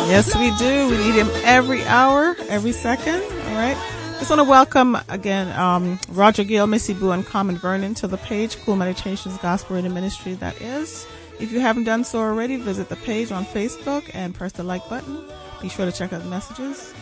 Yes, we do. We need him every hour, every second. All right. Just want to welcome again Roger Gill, Missy Boo, and Carmen Vernon to the page, Cool Meditations Gospel Radio Ministry. That is. If you haven't done so already, visit the page on Facebook and press the like button. Be sure to check out the messages.